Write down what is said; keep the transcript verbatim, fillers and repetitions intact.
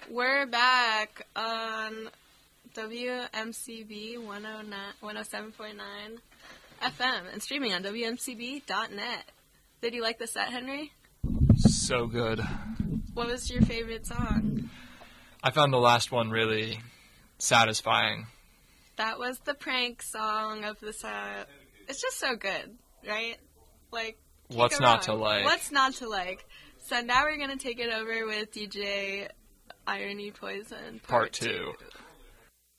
We're back on W M C B one oh seven point nine F M and streaming on W M C B dot net. Did you like the set, Henry? So good. What was your favorite song? I found the last one really satisfying. That was the prank song of the set. It's just so good, right? Like, what's not to like? What's not to like? So now we're going to take it over with D J Irony Poison Part, Part two. two.